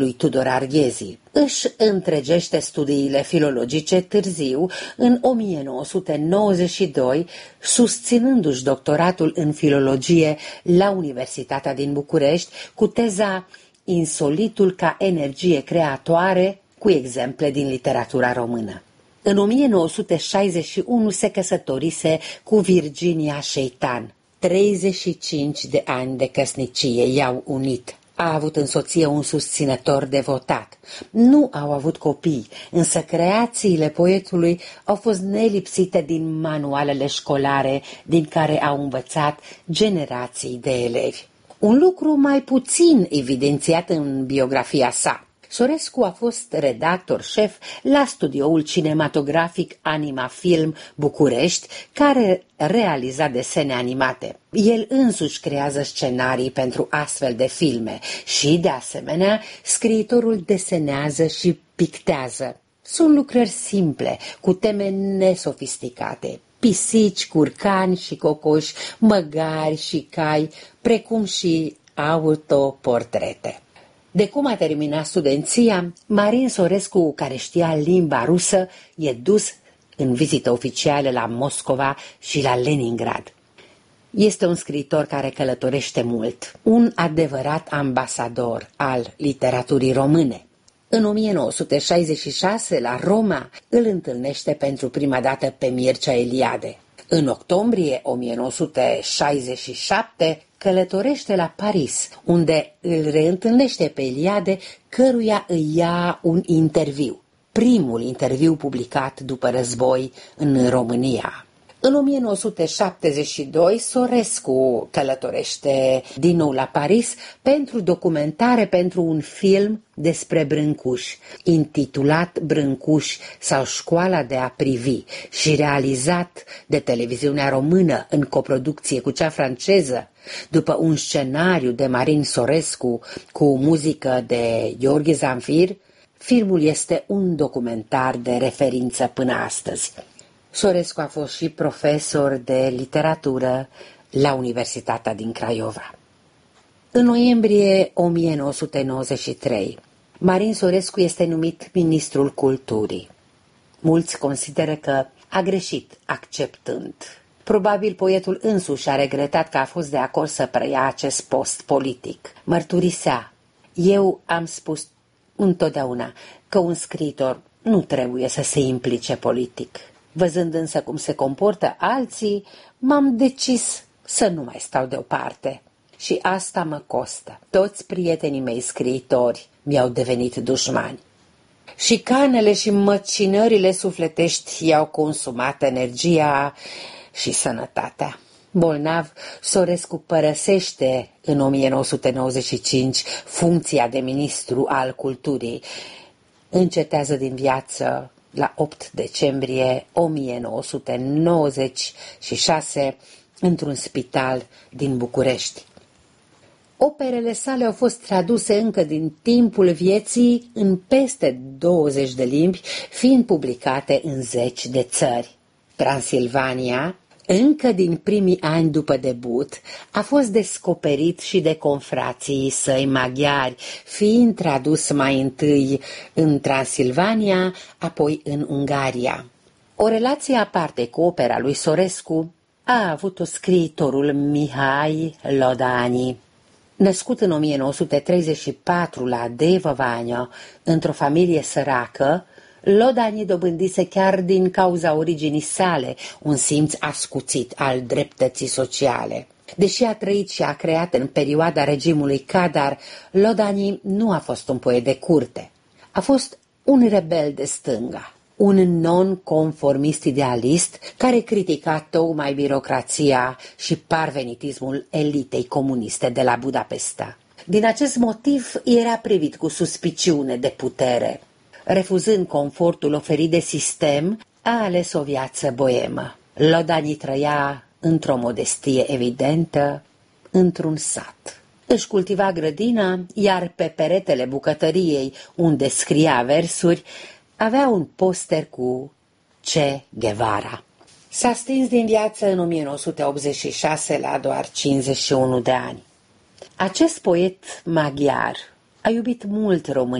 lui Tudor Arghezi. Își întregește studiile filologice târziu, în 1992, susținându-și doctoratul în filologie la Universitatea din București cu teza Insolitul ca energie creatoare, cu exemple din literatura română. În 1961 se căsătorise cu Virginia Șeitan. 35 de ani de căsnicie i-au unit. A avut în soție un susținător devotat. Nu au avut copii, însă creațiile poetului au fost nelipsite din manualele școlare din care au învățat generații de elevi. Un lucru mai puțin evidențiat în biografia sa. Sorescu a fost redactor șef la studioul cinematografic Anima Film București, care realiza desene animate. El însuși creează scenarii pentru astfel de filme și, de asemenea, scriitorul desenează și pictează. Sunt lucrări simple, cu teme nesofisticate. Pisici, curcani și cocoși, măgari și cai, precum și autoportrete. De cum a terminat studenția, Marin Sorescu, care știa limba rusă, e dus în vizită oficială la Moscova și la Leningrad. Este un scriitor care călătorește mult, un adevărat ambasador al literaturii române. În 1966, la Roma, îl întâlnește pentru prima dată pe Mircea Eliade. În octombrie 1967, călătorește la Paris, unde îl reîntâlnește pe Eliade, căruia îi ia un interviu. Primul interviu publicat după război în România. În 1972, Sorescu călătorește din nou la Paris pentru documentare pentru un film despre Brâncuși, intitulat Brâncuși sau Școala de a privi și realizat de televiziunea română în coproducție cu cea franceză, după un scenariu de Marin Sorescu cu muzică de Gheorghe Zanfir. Filmul este un documentar de referință până astăzi. Sorescu a fost și profesor de literatură la Universitatea din Craiova. În noiembrie 1993, Marin Sorescu este numit ministrul culturii. Mulți consideră că a greșit acceptând. Probabil poetul însuși a regretat că a fost de acord să preia acest post politic. Mărturisea: eu am spus întotdeauna că un scriitor nu trebuie să se implice politic. Văzând însă cum se comportă alții, m-am decis să nu mai stau deoparte. Și asta mă costă. Toți prietenii mei scriitori mi-au devenit dușmani. Șicanele și măcinările sufletești i-au consumat energia și sănătatea. Bolnav, Sorescu părăsește în 1995 funcția de ministru al culturii. Încetează din viață la 8 decembrie 1996 într-un spital din București. Operele sale au fost traduse încă din timpul vieții în peste 20 de limbi, fiind publicate în 10 de țări. Transilvania, încă din primii ani după debut, a fost descoperit și de confrații săi maghiari, fiind tradus mai întâi în Transilvania, apoi în Ungaria. O relație aparte cu opera lui Sorescu a avut-o scriitorul Mihai Lodani. Născut în 1934 la Devăvania, într-o familie săracă, Lodani dobândise chiar din cauza originii sale un simț ascuțit al dreptății sociale. Deși a trăit și a creat în perioada regimului Kadar, Lodani nu a fost un poet de curte. A fost un rebel de stânga, un non-conformist idealist care critica tocmai birocrația și parvenitismul elitei comuniste de la Budapesta. Din acest motiv era privit cu suspiciune de putere. Refuzând confortul oferit de sistem, a ales o viață boemă. Lodani trăia într-o modestie evidentă, într-un sat. Își cultiva grădina, iar pe peretele bucătăriei, unde scria versuri, avea un poster cu Che Guevara. S-a stins din viață în 1986 la doar 51 de ani. Acest poet maghiar A iubit mult România.